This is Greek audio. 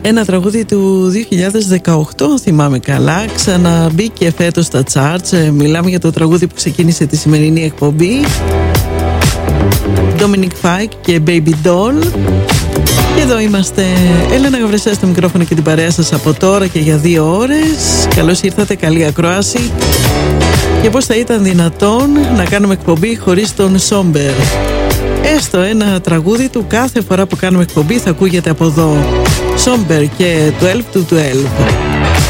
Ένα τραγούδι του 2018, θυμάμαι καλά. Ξαναμπήκε φέτος στα charts. Μιλάμε για το τραγούδι που ξεκίνησε τη σημερινή εκπομπή. Dominic Fike και Baby Doll. Και εδώ είμαστε, Έλενα Γαβρεσιά στο μικρόφωνο και την παρέα σας από τώρα και για 2 ώρες. Καλώς ήρθατε, καλή ακρόαση. Και πώς θα ήταν δυνατόν να κάνουμε εκπομπή χωρίς τον Somber? Έστω ένα τραγούδι του κάθε φορά που κάνουμε εκπομπή θα ακούγεται από εδώ. Somber και 12 to 12.